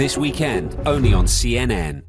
this weekend, only on CNN.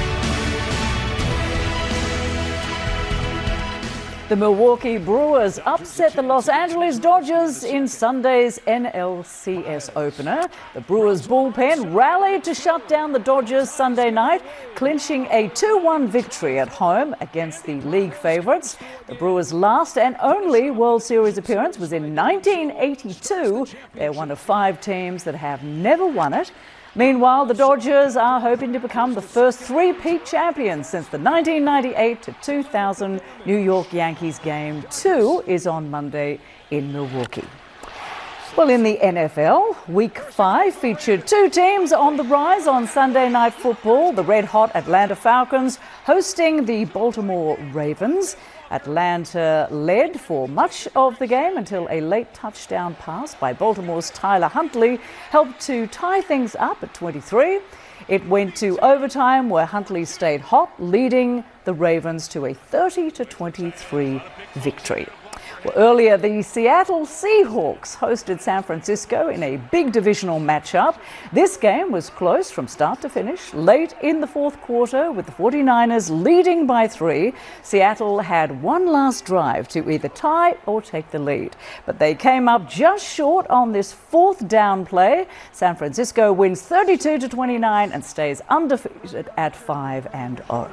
The Milwaukee Brewers upset the Los Angeles Dodgers in Sunday's NLCS opener. The Brewers bullpen rallied to shut down the Dodgers Sunday night, clinching a 2-1 victory at home against the league favourites. The Brewers' last and only World Series appearance was in 1982. They're one of 5 teams that have never won it. Meanwhile, the Dodgers are hoping to become the first three-peat champions since the 1998 to 2000 New York Yankees game. 2 is on Monday in Milwaukee. Well, in the NFL, Week 5 featured 2 teams on the rise on Sunday Night Football. The red-hot Atlanta Falcons hosting the Baltimore Ravens. Atlanta led for much of the game until a late touchdown pass by Baltimore's Tyler Huntley helped to tie things up at 23. It went to overtime where Huntley stayed hot, leading the Ravens to a 30-23 victory. Well, earlier, the Seattle Seahawks hosted San Francisco in a big divisional matchup. This game was close from start to finish. Late in the fourth quarter, with the 49ers leading by 3, Seattle had one last drive to either tie or take the lead. But they came up just short on this 4th down play. San Francisco wins 32-29 and stays undefeated at 5-0.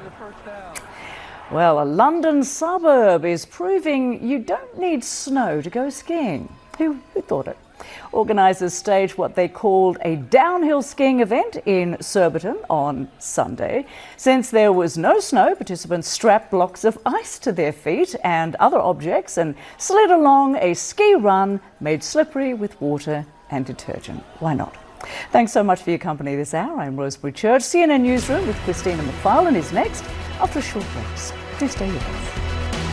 Well, a London suburb is proving you don't need snow to go skiing. Who thought it? Organisers staged what they called a downhill skiing event in Surbiton on Sunday. Since there was no snow, participants strapped blocks of ice to their feet and other objects and slid along a ski run made slippery with water and detergent. Why not? Thanks so much for your company this hour. I'm Rosemary Church. CNN Newsroom with Christina McFarlane is next after a short break. Please stay with us.